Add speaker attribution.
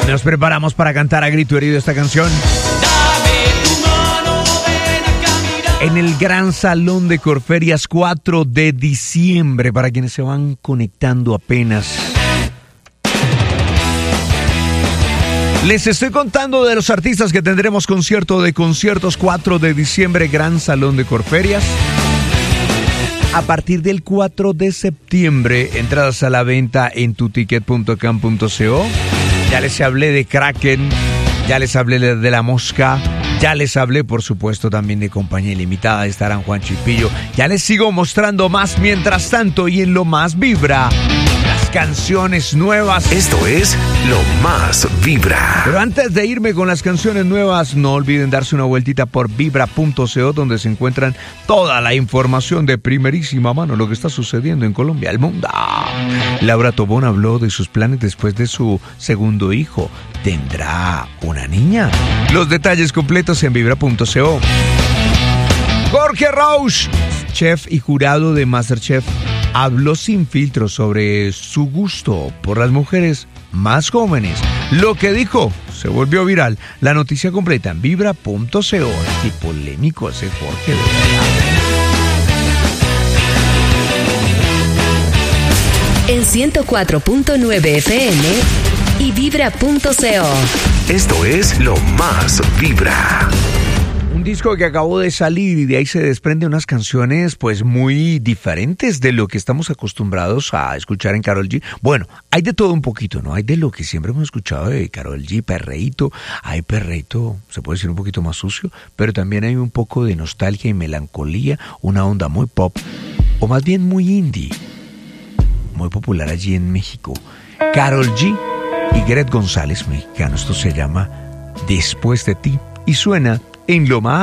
Speaker 1: Nos preparamos para cantar a grito herido esta canción. En el Gran Salón de Corferias, 4 de diciembre, para quienes se van conectando apenas. Les estoy contando de los artistas que tendremos concierto de conciertos 4 de diciembre, Gran Salón de Corferias. A partir del 4 de septiembre, entradas a la venta en tuticket.com.co. Ya les hablé de Kraken, ya les hablé de La Mosca, ya les hablé, por supuesto, también de Compañía Ilimitada, estarán Juan Chipillo. Ya les sigo mostrando más mientras tanto y en Lo Más Vibra, las canciones nuevas.
Speaker 2: Esto es Lo Más Vibra.
Speaker 1: Pero antes de irme con las canciones nuevas, no olviden darse una vueltita por vibra.co, donde se encuentran toda la información de primerísima mano, lo que está sucediendo en Colombia, el mundo. Laura Tobón habló de sus planes después de su segundo hijo. ¿Tendrá una niña? Los detalles completos en vibra.co. Jorge Rauch, chef y jurado de MasterChef, habló sin filtro sobre su gusto por las mujeres más jóvenes. Lo que dijo se volvió viral. La noticia completa en vibra.co. Qué polémico ese Jorge, de verdad.
Speaker 3: En 104.9 FM y vibra.co.
Speaker 2: Esto es Lo Más Vibra.
Speaker 1: Un disco que acabó de salir y de ahí se desprenden unas canciones pues muy diferentes de lo que estamos acostumbrados a escuchar en Karol G. Bueno, hay de todo un poquito, ¿no? Hay de lo que siempre hemos escuchado de Karol G, perreíto. Hay perreíto, se puede decir un poquito más sucio, pero también hay un poco de nostalgia y melancolía, una onda muy pop, o más bien muy indie, muy popular allí en México. Karol G y Gret González, mexicano. Esto se llama Después de ti y suena en Lo Más